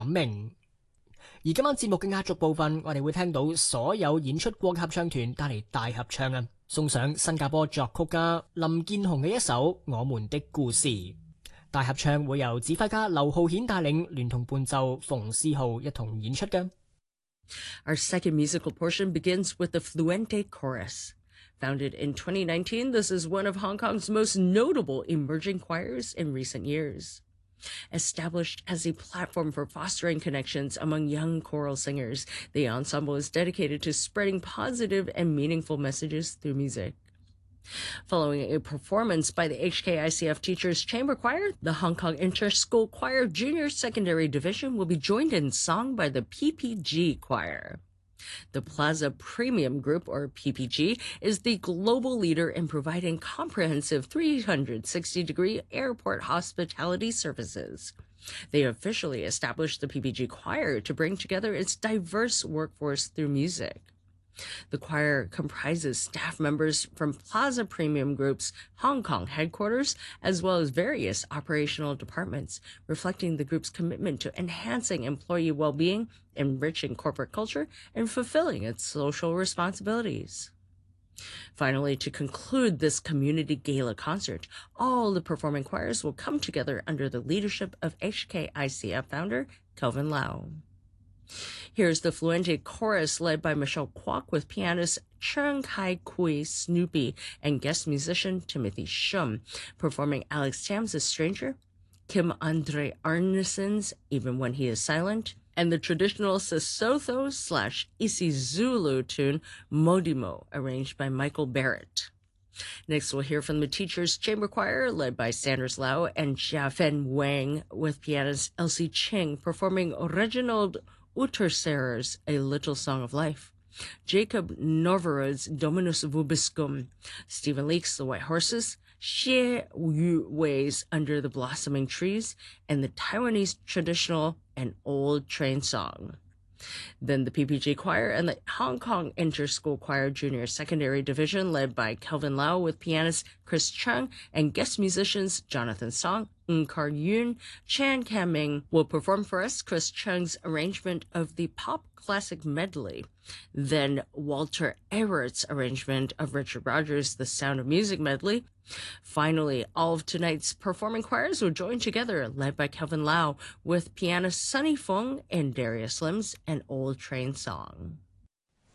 明。而今晚節目嘅壓軸部分，我哋會聽到所有演出過嘅合唱團帶嚟大合唱啊，送上新加坡作曲家林建雄嘅一首《我們的故事》。大合唱會由指揮家劉浩顯帶領，聯同伴奏馮思浩一同演出嘅。 Our second musical portion begins with the Fluente Chorus. Founded in 2019, this is one of Hong Kong's most notable emerging choirs in recent years. Established as a platform for fostering connections among young choral singers, the ensemble is dedicated to spreading positive and meaningful messages through music. Following a performance by the HKICF Teachers Chamber Choir, the Hong Kong Inter-School Choir Junior Secondary Division will be joined in song by the PPG Choir. The Plaza Premium Group, or PPG, is the global leader in providing comprehensive 360-degree airport hospitality services. They officially established the PPG Choir to bring together its diverse workforce through music. The choir comprises staff members from Plaza Premium Group's Hong Kong headquarters, as well as various operational departments, reflecting the group's commitment to enhancing employee well-being, enriching corporate culture, and fulfilling its social responsibilities. Finally, to conclude this community gala concert, all the performing choirs will come together under the leadership of HKICF founder Kelvin Lau. Here's the Fluente Chorus led by Michelle Kwok with pianist Chung Kai Kui Snoopy and guest musician Timothy Shum, performing Alex Tam's Stranger, Kim Andre Arneson's Even When He Is Silent, and the traditional Sesotho/isiZulu tune Modimo, arranged by Michael Barrett. Next, we'll hear from the Teachers Chamber Choir, led by Sanders Lau and Jiafen Wang, with pianist Elsie Ching performing Reginald Utterserer's A Little Song of Life, Jacob Noverod's Dominus Vobiscum, Stephen Leake's The White Horses, Xie Yu Wei's Under the Blossoming Trees, and the Taiwanese traditional and old train song. Then the PPG Choir and the Hong Kong Inter-School Choir Junior Secondary Division, led by Kelvin Lau with pianist Chris Chung and guest musicians Jonathan Song, Ng Kar Yoon, Chan Kam-ming, will perform for us Chris Chung's arrangement of the pop classic medley. Then Walter Everett's arrangement of Richard Rogers' The Sound of Music medley. Finally, all of tonight's performing choirs will join together, led by Kelvin Lau, with pianist Sunny Fung and Darius Lim's An Old Train Song.